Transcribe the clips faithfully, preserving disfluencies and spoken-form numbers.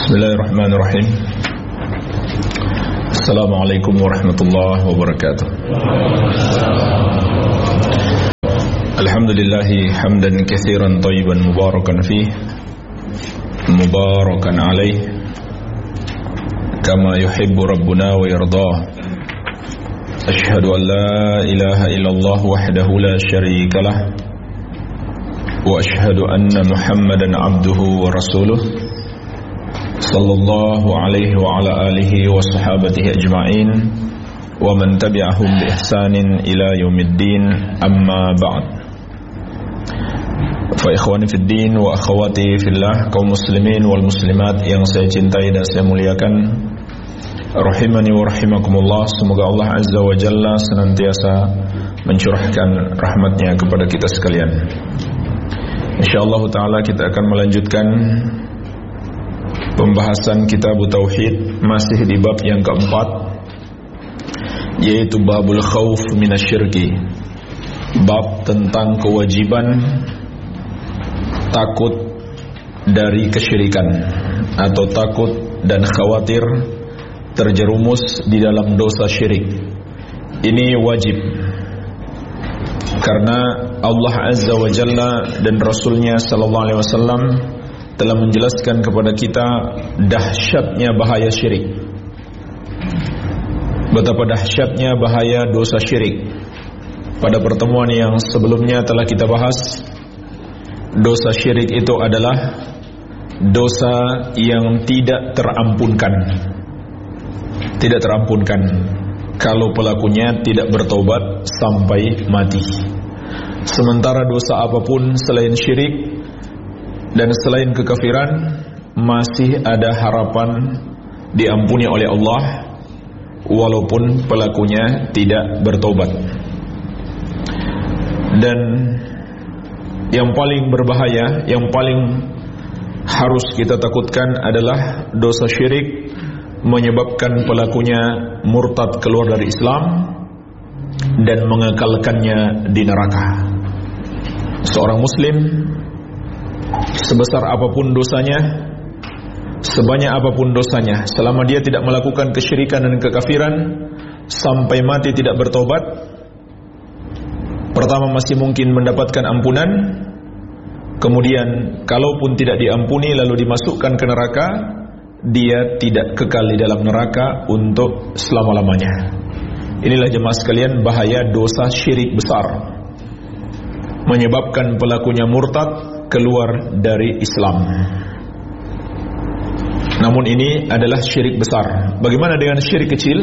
Bismillahirrahmanirrahim. Assalamualaikum warahmatullahi wabarakatuh. Alhamdulillahi hamdan katsiran thayyiban mubarakan fih, mubarakan alaih, kama yuhibbu rabbuna wa yardah. Ashhadu an la ilaha illallah wahdahu la syarika lah, wa ashhadu anna Muhammadan abduhu wa rasuluh, sallallahu alaihi wa ala alihi wa sahabatihi ajma'in, wa man tabi'ahum bi ihsanin ila yaumiddin, amma ba'd. Fa ikhwani fid din wa akhawati fillah, kaum muslimin wal muslimat yang saya cintai dan saya muliakan, rahimani wa rahimakumullah. Semoga Allah azza wa jalla senantiasa mencurahkan rahmatnya kepada kita sekalian. Insyaallah taala kita akan melanjutkan pembahasan kitab Tauhid, masih di bab yang keempat, yaitu babul khauf minasyirki, bab tentang kewajiban takut dari kesyirikan atau takut dan khawatir terjerumus di dalam dosa syirik. Ini wajib karena Allah azza wa jalla dan Rasulnya sallallahu alaihi wasallam telah menjelaskan kepada kita dahsyatnya bahaya syirik, betapa dahsyatnya bahaya dosa syirik. Pada pertemuan yang sebelumnya telah kita bahas, dosa syirik itu adalah dosa yang tidak terampunkan, tidak terampunkan kalau pelakunya tidak bertobat sampai mati. Sementara dosa apapun selain syirik dan selain kekafiran masih ada harapan diampuni oleh Allah walaupun pelakunya tidak bertobat. Dan yang paling berbahaya, yang paling harus kita takutkan adalah dosa syirik menyebabkan pelakunya murtad keluar dari Islam dan mengekalkannya di neraka. Seorang muslim, sebesar apapun dosanya, sebanyak apapun dosanya, selama dia tidak melakukan kesyirikan dan kekafiran sampai mati tidak bertobat, pertama masih mungkin mendapatkan ampunan. Kemudian kalaupun tidak diampuni lalu dimasukkan ke neraka, dia tidak kekal di dalam neraka untuk selama-lamanya. Inilah jemaah sekalian bahaya dosa syirik besar, menyebabkan pelakunya murtad keluar dari Islam. Namun ini adalah syirik besar. Bagaimana dengan syirik kecil?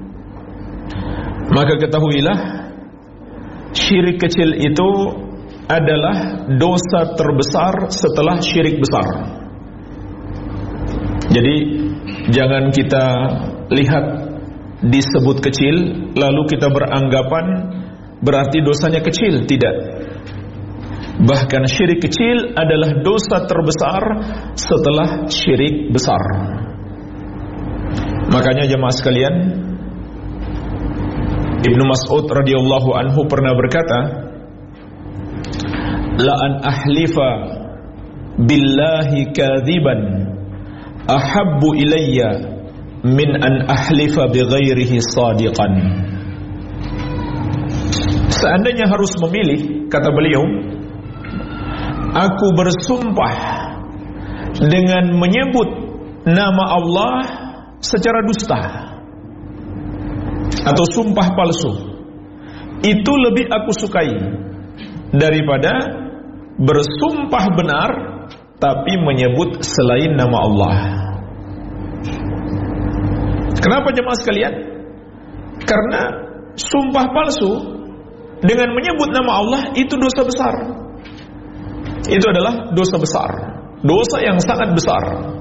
Maka ketahuilah, syirik kecil itu adalah dosa terbesar setelah syirik besar. Jadi jangan kita lihat disebut kecil lalu kita beranggapan berarti dosanya kecil. Tidak. Bahkan syirik kecil adalah dosa terbesar setelah syirik besar. Makanya jemaah sekalian, Ibnu Mas'ud radhiyallahu anhu pernah berkata, la an ahlifa billahi kadziban ahabbu ilayya min an ahlifa bighairihi sadiqan. Seandainya harus memilih, kata beliau, aku bersumpah dengan menyebut nama Allah secara dusta atau sumpah palsu, itu lebih aku sukai daripada bersumpah benar tapi menyebut selain nama Allah. Kenapa jemaah sekalian? Karena sumpah palsu dengan menyebut nama Allah itu dosa besar. Itu adalah dosa besar, dosa yang sangat besar.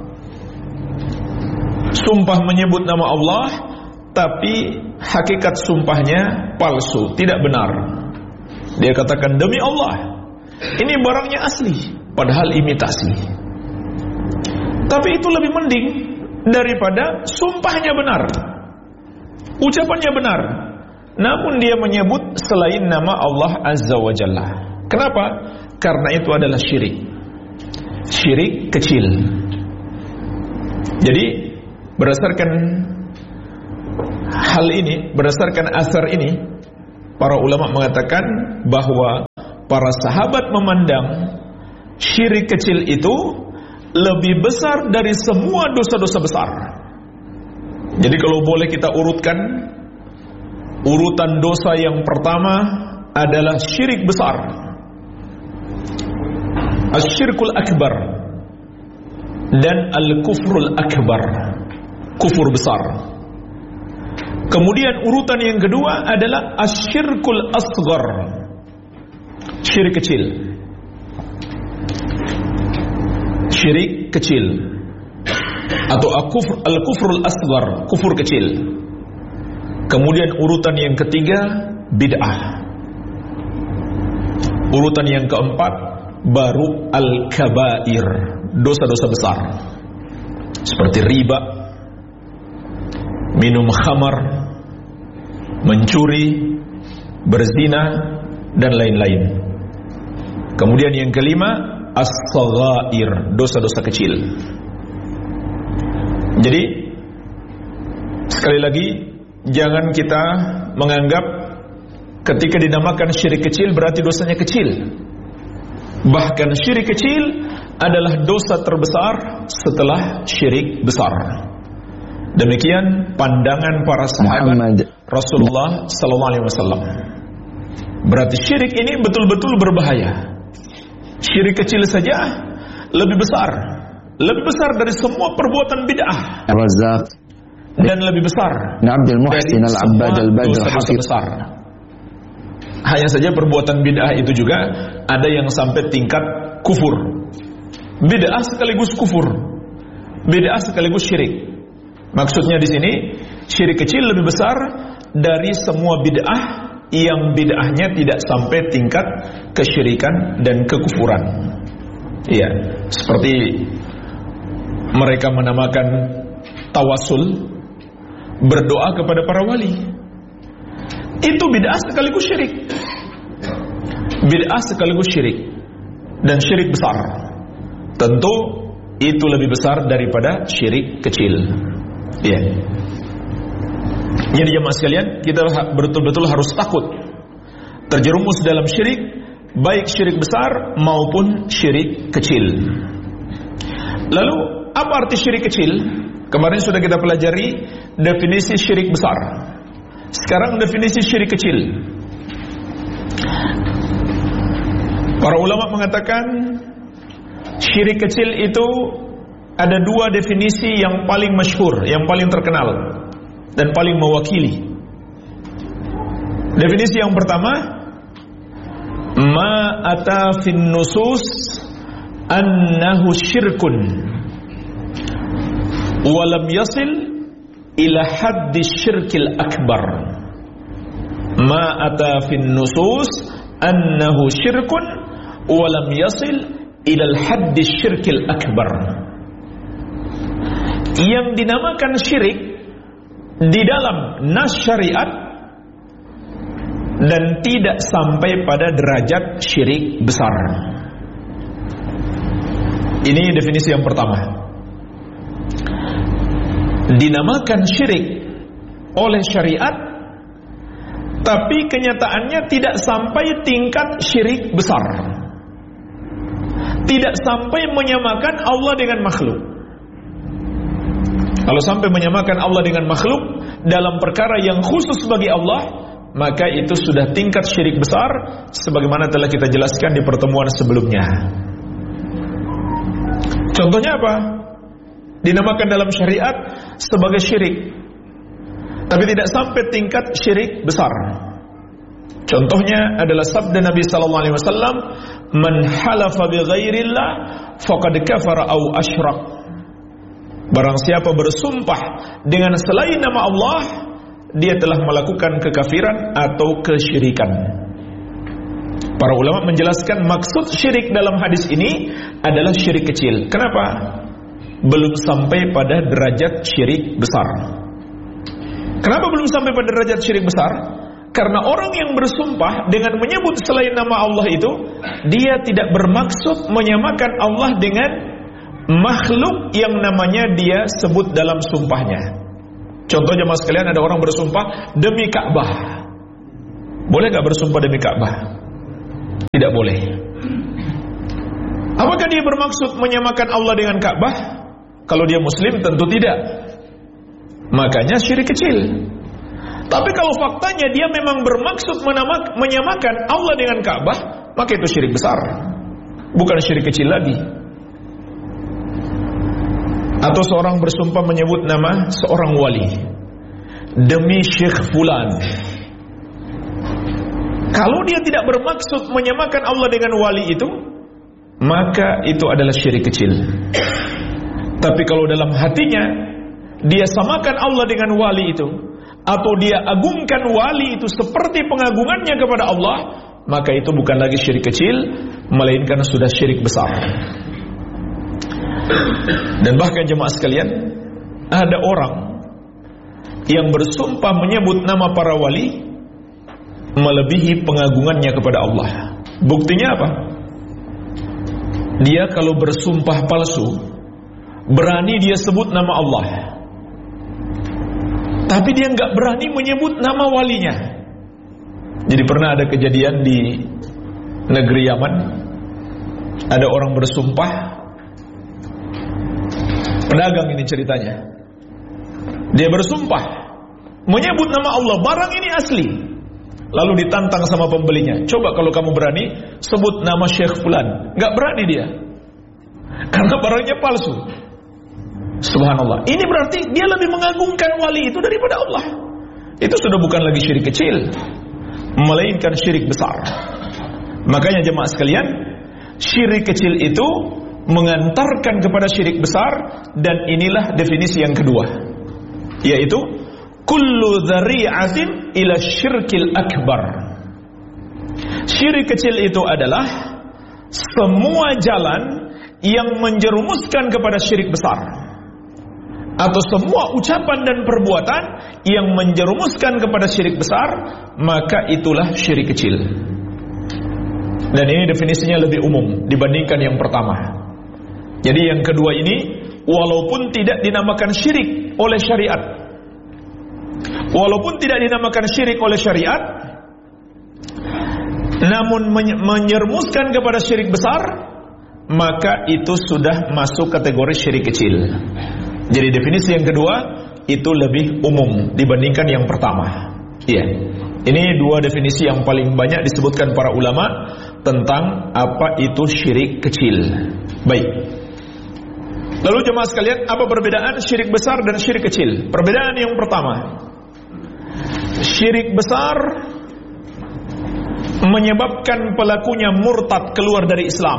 Sumpah menyebut nama Allah tapi hakikat sumpahnya palsu, tidak benar. Dia katakan demi Allah, ini barangnya asli, padahal imitasi. Tapi itu lebih mending daripada sumpahnya benar, ucapannya benar, namun dia menyebut selain nama Allah azza wa jalla. Kenapa? Karena itu adalah syirik, syirik kecil. Jadi berdasarkan hal ini, berdasarkan asar ini, para ulama mengatakan bahwa para sahabat memandang syirik kecil itu lebih besar dari semua dosa-dosa besar. Jadi kalau boleh kita urutkan, urutan dosa yang pertama adalah syirik besar, asyirkul akbar, dan al-kufrul akbar, kufur besar. Kemudian urutan yang kedua adalah asyirkul asghar, syirik kecil. Syirik kecil atau al-kufr, al-kufrul asghar, kufur kecil. Kemudian urutan yang ketiga bid'ah. Urutan yang keempat baru al-kabair, dosa-dosa besar. Seperti riba, minum khamar, mencuri, berzina, dan lain-lain. Kemudian yang kelima, as-saghair, dosa-dosa kecil. Jadi sekali lagi, jangan kita menganggap ketika dinamakan syirik kecil berarti dosanya kecil. Bahkan syirik kecil adalah dosa terbesar setelah syirik besar. Demikian pandangan para sahabat Muhammad Rasulullah sallallahu alaihi wasallam. Berarti syirik ini betul-betul berbahaya. Syirik kecil saja lebih besar, lebih besar dari semua perbuatan bid'ah. Razak dan lebih besar Abdul Muhsin Al-Abbad Al-Badr Hafiz besar. Hanya saja perbuatan bid'ah itu juga ada yang sampai tingkat kufur. Bid'ah sekaligus kufur, bid'ah sekaligus syirik. Maksudnya di sini syirik kecil lebih besar dari semua bid'ah yang bid'ahnya tidak sampai tingkat kesyirikan dan kekufuran. Iya, seperti mereka menamakan tawasul, berdoa kepada para wali. Itu bid'ah sekaligus syirik. Bid'ah sekaligus syirik dan syirik besar. Tentu itu lebih besar daripada syirik kecil. Iya. Jadi jemaah sekalian, kita betul-betul harus takut terjerumus dalam syirik, baik syirik besar maupun syirik kecil. Lalu apa arti syirik kecil? Kemarin sudah kita pelajari definisi syirik besar. Sekarang definisi syirik kecil. Para ulama mengatakan syirik kecil itu ada dua definisi yang paling masyhur, yang paling terkenal dan paling mewakili. Definisi yang pertama, ma ata fin nusus annahu syirkun wa lam yasil ila haddi syirkil akbar. Ma ata fin nusus annahu syirkun wa lam yasil ila haddi syirkil akbar. Yang dinamakan syirik di dalam nas syariat dan tidak sampai pada derajat syirik besar. Ini definisi yang pertama. Dinamakan syirik oleh syariat, tapi kenyataannya tidak sampai tingkat syirik besar. Tidak sampai menyamakan Allah dengan makhluk. Kalau sampai menyamakan Allah dengan makhluk dalam perkara yang khusus bagi Allah, maka itu sudah tingkat syirik besar, sebagaimana telah kita jelaskan di pertemuan sebelumnya. Contohnya apa? Dinamakan dalam syariat sebagai syirik, tapi tidak sampai tingkat syirik besar. Contohnya adalah sabda Nabi sallallahu alaihi wasallam, "Man halafa bi ghairillah faqad kafara aw asyrak." Barang siapa bersumpah dengan selain nama Allah, dia telah melakukan kekafiran atau kesyirikan. Para ulama menjelaskan maksud syirik dalam hadis ini adalah syirik kecil. Kenapa? Belum sampai pada derajat syirik besar. Kenapa belum sampai pada derajat syirik besar? Karena orang yang bersumpah dengan menyebut selain nama Allah itu, dia tidak bermaksud menyamakan Allah dengan makhluk yang namanya dia sebut dalam sumpahnya. Contoh jemaah sekalian, ada orang bersumpah demi Ka'bah. Boleh gak bersumpah demi Ka'bah? Tidak boleh. Apakah dia bermaksud menyamakan Allah dengan Ka'bah? Kalau dia muslim tentu tidak. Makanya syirik kecil. Tapi kalau faktanya dia memang bermaksud menamak, menyamakan Allah dengan Ka'bah, maka itu syirik besar, bukan syirik kecil lagi. Atau seorang bersumpah menyebut nama seorang wali, demi Syekh Fulan. Kalau dia tidak bermaksud menyamakan Allah dengan wali itu, maka itu adalah syirik kecil. Tapi kalau dalam hatinya dia samakan Allah dengan wali itu, atau dia agungkan wali itu seperti pengagungannya kepada Allah, maka itu bukan lagi syirik kecil, melainkan sudah syirik besar. Dan bahkan jemaah sekalian, ada orang yang bersumpah menyebut nama para wali melebihi pengagungannya kepada Allah. Buktinya apa? Dia kalau bersumpah palsu, berani dia sebut nama Allah, tapi dia nggak berani menyebut nama walinya. Jadi pernah ada kejadian di negeri Yaman, ada orang bersumpah, pedagang ini ceritanya, dia bersumpah menyebut nama Allah, barang ini asli. Lalu ditantang sama pembelinya, coba kalau kamu berani sebut nama Syekh Fulan. Nggak berani dia, karena barangnya palsu. Subhanallah. Ini berarti dia lebih mengagungkan wali itu daripada Allah. Itu sudah bukan lagi syirik kecil, melainkan syirik besar. Makanya jemaah sekalian, syirik kecil itu mengantarkan kepada syirik besar. Dan inilah definisi yang kedua, yaitu kullu dzari'atin ila syirkil akbar. Syirik kecil itu adalah semua jalan yang menjerumuskan kepada syirik besar, atau semua ucapan dan perbuatan yang menjerumuskan kepada syirik besar, maka itulah syirik kecil. Dan ini definisinya lebih umum dibandingkan yang pertama. Jadi yang kedua ini, walaupun tidak dinamakan syirik oleh syariat, walaupun tidak dinamakan syirik oleh syariat, namun menyerumuskan kepada syirik besar, maka itu sudah masuk kategori syirik kecil. Jadi definisi yang kedua itu lebih umum dibandingkan yang pertama. Iya. Ini dua definisi yang paling banyak disebutkan para ulama tentang apa itu syirik kecil. Baik. Lalu jemaah sekalian, apa perbedaan syirik besar dan syirik kecil? Perbedaan yang pertama, syirik besar menyebabkan pelakunya murtad, keluar dari Islam.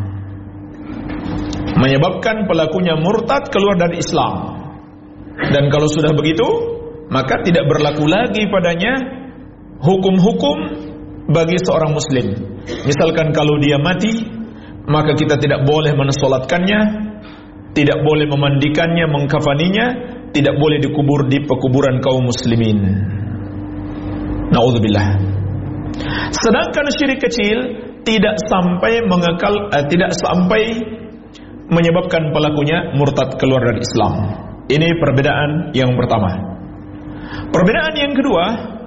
Menyebabkan pelakunya murtad, keluar dari Islam. Dan kalau sudah begitu, maka tidak berlaku lagi padanya hukum-hukum bagi seorang muslim. Misalkan kalau dia mati, maka kita tidak boleh mensolatkannya, tidak boleh memandikannya, mengkafaninya, tidak boleh dikubur di pekuburan kaum muslimin. Na'udzubillah. Sedangkan syirik kecil tidak sampai mengekal, eh, tidak sampai menyebabkan pelakunya murtad, keluar dari Islam. Ini perbedaan yang pertama. Perbedaan yang kedua,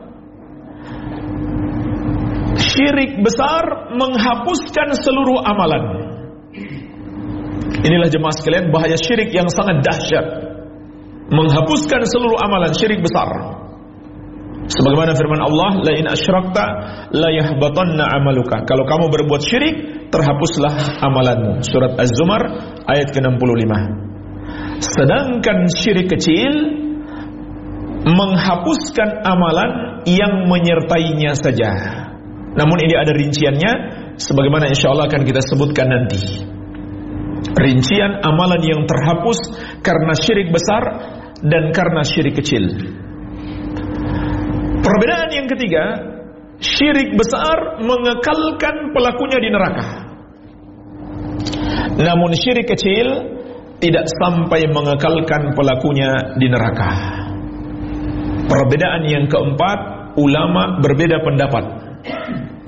syirik besar menghapuskan seluruh amalan. Inilah jemaah sekalian bahaya syirik yang sangat dahsyat, menghapuskan seluruh amalan, syirik besar. Sebagaimana firman Allah, la in asyrakta la yahbatanna amaluka. Kalau kamu berbuat syirik, terhapuslah amalanmu. Surat Az-Zumar ayat ke enam puluh lima. Sedangkan syirik kecil menghapuskan amalan yang menyertainya saja. Namun ini ada rinciannya, sebagaimana insyaallah akan kita sebutkan nanti. Rincian amalan yang terhapus karena syirik besar dan karena syirik kecil. Perbedaan yang ketiga, syirik besar mengekalkan pelakunya di neraka. Namun syirik kecil tidak sampai mengekalkan pelakunya di neraka. Perbedaan yang keempat, ulama berbeda pendapat.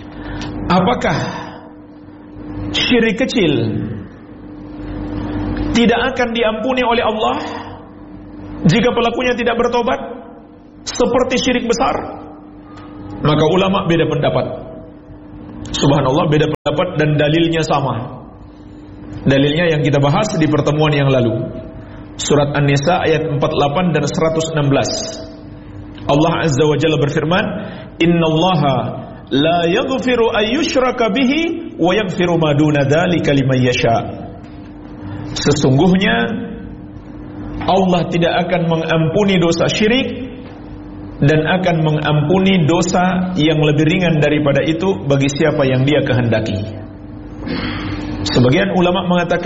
Apakah syirik kecil tidak akan diampuni oleh Allah jika pelakunya tidak bertobat, seperti syirik besar. Maka ulama beda pendapat. Subhanallah, beda pendapat dan dalilnya sama. Dalilnya yang kita bahas di pertemuan yang lalu, Surat An-Nisa ayat empat puluh delapan dan seratus enam belas. Allah Azza wa Jalla berfirman, "Innallaha la yaghfiru ayyushraka bihi wa yaghfiru ma duna dzalika liman yasha." Sesungguhnya Allah tidak akan mengampuni dosa syirik dan akan mengampuni dosa yang lebih ringan daripada itu bagi siapa yang Dia kehendaki. Sebagian ulama mengatakan